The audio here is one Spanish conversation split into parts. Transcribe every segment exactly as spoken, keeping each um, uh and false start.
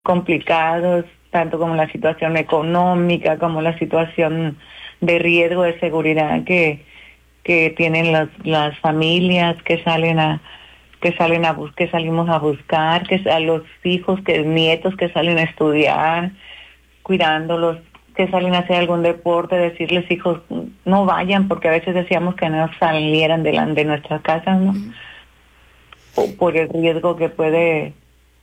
complicados, tanto como la situación económica, como la situación de riesgo de seguridad que, que tienen las, las familias que salen a que salen a bus que salimos a buscar, que a los hijos, que nietos que salen a estudiar, cuidándolos, que salen a hacer algún deporte, decirles, hijos, no vayan, porque a veces decíamos que no salieran de, la, de nuestras casas, ¿no? Uh-huh. Por, por el riesgo que puede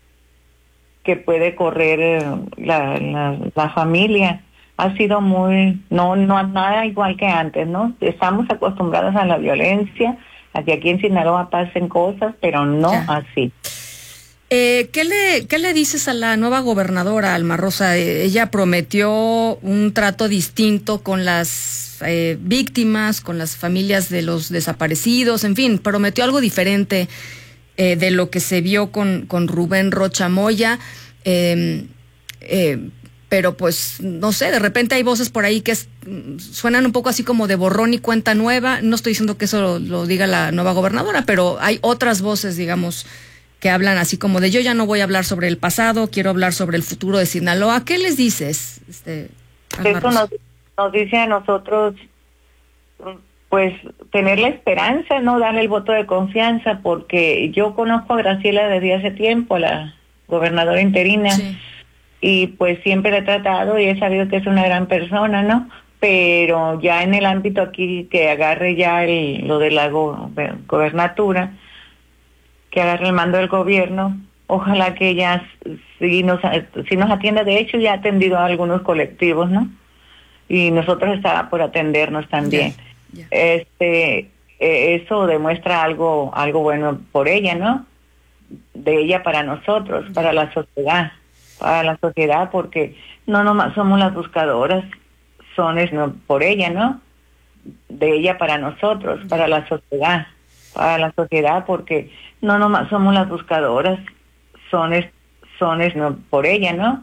que puede correr la, la, la familia. Ha sido muy, no, no nada igual que antes, ¿no? Estamos acostumbrados a la violencia, a que aquí en Sinaloa pasen cosas, pero no ya. así. Eh, ¿qué le, qué le dices a la nueva gobernadora, Alma Rosa? Eh, ella prometió un trato distinto con las eh, víctimas, con las familias de los desaparecidos, en fin, prometió algo diferente eh, de lo que se vio con, con Rubén Rocha Moya, eh, eh, pero pues, no sé, de repente hay voces por ahí que es, suenan un poco así como de borrón y cuenta nueva. No estoy diciendo que eso lo, lo diga la nueva gobernadora, pero hay otras voces, digamos, que hablan así como de yo ya no voy a hablar sobre el pasado, quiero hablar sobre el futuro de Sinaloa. ¿Qué les dices? Este, Eso nos, nos dice a nosotros, pues, tener la esperanza, no darle el voto de confianza, porque yo conozco a Graciela desde hace tiempo, la gobernadora interina, sí. Y pues siempre la he tratado y he sabido que es una gran persona, ¿no? Pero ya en el ámbito aquí, que agarre ya el, lo de la go, gobernatura, que agarre el mando del gobierno, ojalá que ella sí nos, sí nos atienda. De hecho, ya ha atendido a algunos colectivos, ¿no? Y nosotros está por atendernos también. Yeah, yeah. Este, eh, eso demuestra algo, algo bueno por ella, ¿no? De ella para nosotros, yeah. para la sociedad, para la sociedad, porque no nomás somos las buscadoras, son es, no, por ella, ¿no? De ella para nosotros, yeah. para la sociedad, para la sociedad, porque no nomás somos las buscadoras, son es, son es, no, por ella, ¿no?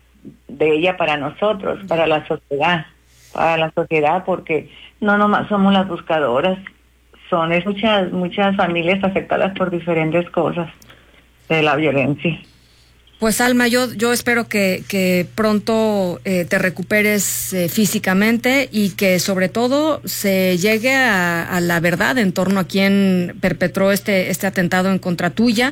De ella para nosotros, yeah. para la sociedad, para la sociedad, porque no nomás somos las buscadoras, son es, muchas muchas familias afectadas por diferentes cosas de la violencia. Pues Alma, yo yo espero que, que pronto eh, te recuperes eh, físicamente y que sobre todo se llegue a, a la verdad en torno a quién perpetró este este atentado en contra tuya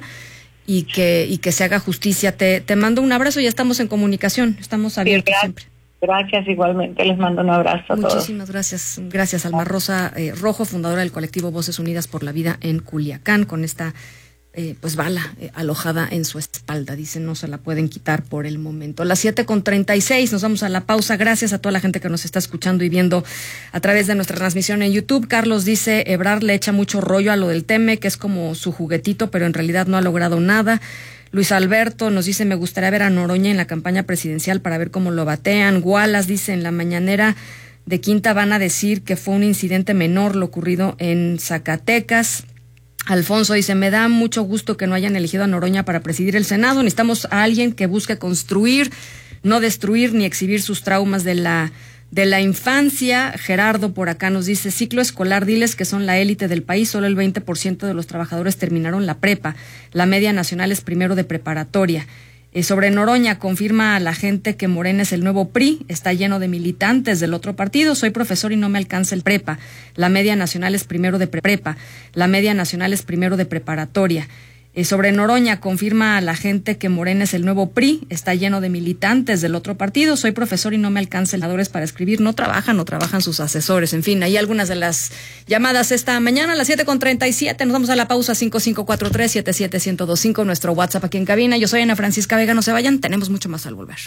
y que y que se haga justicia. Te te mando un abrazo y estamos en comunicación, estamos abiertos sí, siempre. Gracias, igualmente les mando un abrazo a todos. Muchísimas gracias, gracias Alma Rosa eh, Rojo, fundadora del colectivo Voces Unidas por la Vida en Culiacán, con esta Eh, pues bala eh, alojada en su espalda. Dice, no se la pueden quitar por el momento. Las siete con treinta y seis, nos vamos a la pausa. Gracias a toda la gente que nos está escuchando y viendo a través de nuestra transmisión en YouTube. Carlos dice, Ebrard le echa mucho rollo a lo del Teme, que es como su juguetito, pero en realidad no ha logrado nada. Luis Alberto nos dice, me gustaría ver a Noroña en la campaña presidencial para ver cómo lo batean. Wallace dice, en la mañanera de Quinta van a decir que fue un incidente menor lo ocurrido en Zacatecas. Alfonso dice, me da mucho gusto que no hayan elegido a Noroña para presidir el Senado. Necesitamos a alguien que busque construir, no destruir ni exhibir sus traumas de la de la infancia. Gerardo por acá nos dice, ciclo escolar, diles que son la élite del país, solo el veinte por ciento de los trabajadores terminaron la prepa, la media nacional es primero de preparatoria. Eh, sobre Noroña, confirma a la gente que Morena es el nuevo P R I, está lleno de militantes del otro partido, soy profesor y no me alcanza el prepa, la media nacional es primero de prepa, la media nacional es primero de preparatoria. Eh, sobre Noroña, confirma a la gente que Morena es el nuevo P R I, está lleno de militantes del otro partido, soy profesor y no me alcanza el para escribir, no trabajan, no trabajan sus asesores, en fin, hay algunas de las llamadas esta mañana a las siete con treinta y siete, nos vamos a la pausa. Cinco cinco cuatro tres siete siete uno cero dos cinco, nuestro WhatsApp aquí en cabina. Yo soy Ana Francisca Vega, no se vayan, tenemos mucho más al volver.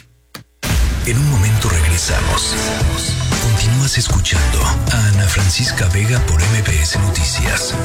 En un momento regresamos. Continúas escuchando a Ana Francisca Vega por M B S Noticias.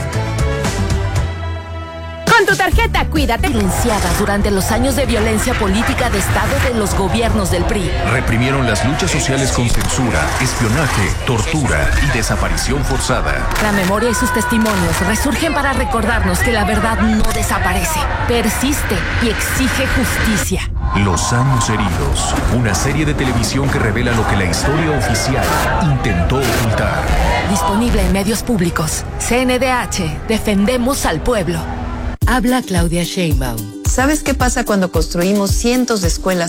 Con tu tarjeta Cuídate, denunciadas durante los años de violencia política de Estado de los gobiernos del P R I. Reprimieron las luchas sociales con censura, espionaje, tortura y desaparición forzada. La memoria y sus testimonios resurgen para recordarnos que la verdad no desaparece, persiste y exige justicia. Los años heridos, una serie de televisión que revela lo que la historia oficial intentó ocultar. Disponible en medios públicos. C N D H, defendemos al pueblo. Habla Claudia Sheinbaum. ¿Sabes qué pasa cuando construimos cientos de escuelas